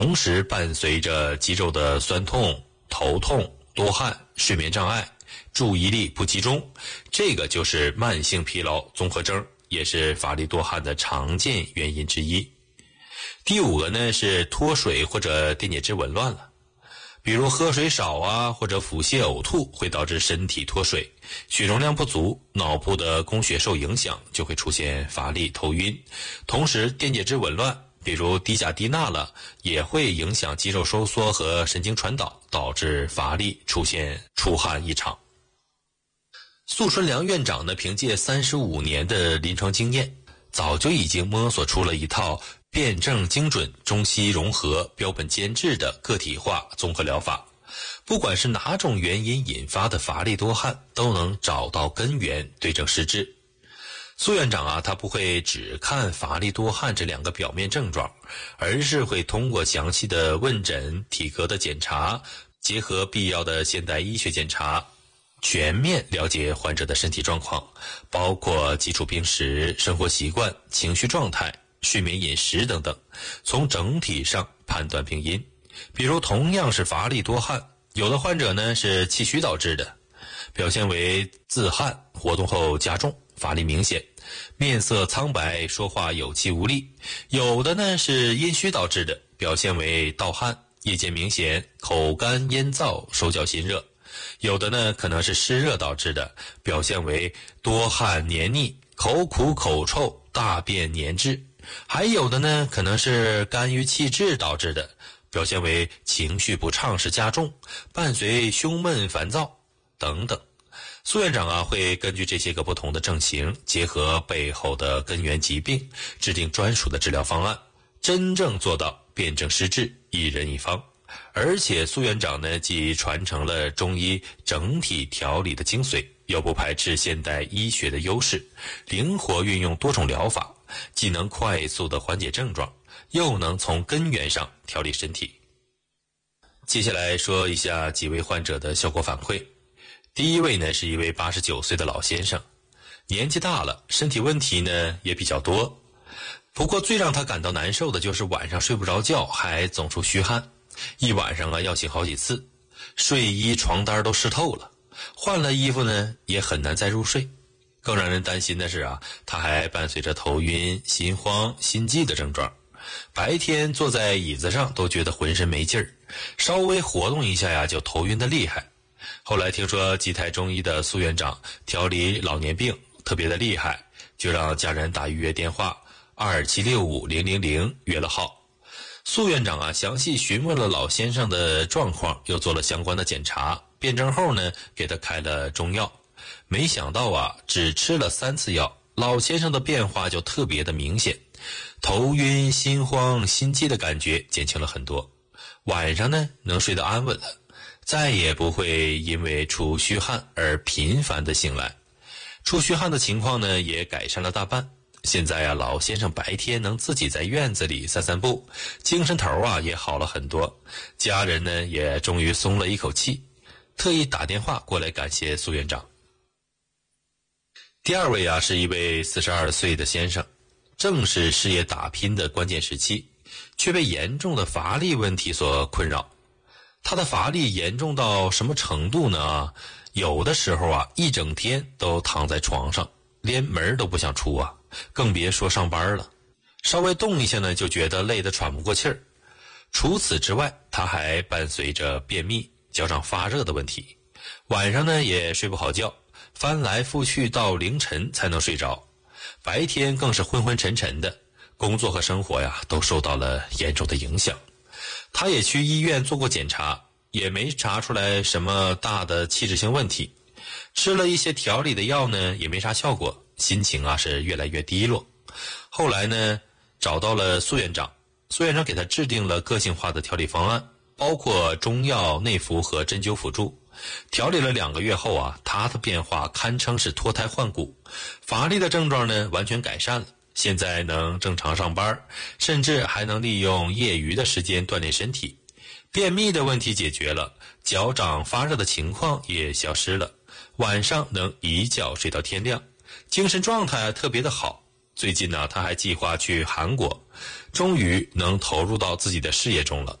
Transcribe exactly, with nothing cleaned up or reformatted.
同时伴随着肌肉的酸痛、头痛、多汗、睡眠障碍、注意力不集中，这个就是慢性疲劳综合征，也是乏力多汗的常见原因之一。第五个呢是脱水或者电解质紊乱了，比如喝水少啊，或者腹泻呕吐会导致身体脱水，血容量不足，脑部的供血受影响，就会出现乏力、头晕。同时电解质紊乱，比如低钾低钠了，也会影响肌肉收缩和神经传导，导致乏力，出现出汗异常。宿春良院长呢，凭借三十五年的临床经验，早就已经摸索出了一套辩证精准、中西融合、标本兼治的个体化综合疗法。不管是哪种原因引发的乏力多汗，都能找到根源，对症施治。苏院长啊，他不会只看乏力多汗这两个表面症状，而是会通过详细的问诊、体格的检查，结合必要的现代医学检查，全面了解患者的身体状况，包括基础病史、生活习惯、情绪状态、睡眠饮食等等，从整体上判断病因。比如同样是乏力多汗，有的患者呢是气虚导致的，表现为自汗，活动后加重，乏力明显，面色苍白，说话有气无力；有的呢是阴虚导致的，表现为盗汗，夜间明显，口干咽燥，手脚心热；有的呢可能是湿热导致的，表现为多汗黏腻，口苦口臭，大便黏滞；还有的呢可能是肝郁气滞导致的，表现为情绪不畅适加重，伴随胸闷烦躁等等。苏院长啊，会根据这些个不同的症型，结合背后的根源疾病，制定专属的治疗方案，真正做到辩证施治，一人一方。而且苏院长呢，既传承了中医整体调理的精髓，又不排斥现代医学的优势，灵活运用多种疗法，既能快速的缓解症状，又能从根源上调理身体。接下来说一下几位患者的效果反馈。第一位呢是一位八十九岁的老先生，年纪大了，身体问题呢也比较多。不过最让他感到难受的就是晚上睡不着觉，还总出虚汗，一晚上啊要醒好几次，睡衣床单都湿透了，换了衣服呢也很难再入睡。更让人担心的是啊，他还伴随着头晕、心慌、心悸的症状。白天坐在椅子上都觉得浑身没劲儿，稍微活动一下呀就头晕的厉害。后来听说基泰中医的苏院长调理老年病特别的厉害，就让家人打预约电话二七六五零零零约了号。苏院长啊，详细询问了老先生的状况，又做了相关的检查，辩证后呢，给他开了中药。没想到啊，只吃了三次药，老先生的变化就特别的明显，头晕、心慌、心悸的感觉减轻了很多，晚上呢能睡得安稳了，再也不会因为出虚汗而频繁的醒来。出虚汗的情况呢也改善了大半。现在啊，老先生白天能自己在院子里散散步，精神头啊也好了很多，家人呢也终于松了一口气，特意打电话过来感谢苏院长。第二位啊是一位四十二岁的先生，正是事业打拼的关键时期，却被严重的乏力问题所困扰。他的乏力严重到什么程度呢？有的时候啊，一整天都躺在床上，连门都不想出啊，更别说上班了。稍微动一下呢，就觉得累得喘不过气儿。除此之外，他还伴随着便秘、脚掌发热的问题，晚上呢也睡不好觉，翻来覆去到凌晨才能睡着，白天更是昏昏沉沉的，工作和生活呀都受到了严重的影响。他也去医院做过检查，也没查出来什么大的器质性问题，吃了一些调理的药呢也没啥效果，心情啊是越来越低落。后来呢找到了苏院长，苏院长给他制定了个性化的调理方案，包括中药、内服和针灸辅助。调理了两个月后啊，他的变化堪称是脱胎换骨，乏力的症状呢完全改善了，现在能正常上班，甚至还能利用业余的时间锻炼身体。便秘的问题解决了，脚掌发热的情况也消失了，晚上能一觉睡到天亮，精神状态特别的好。 最近呢，他还计划去韩国，终于能投入到自己的事业中了。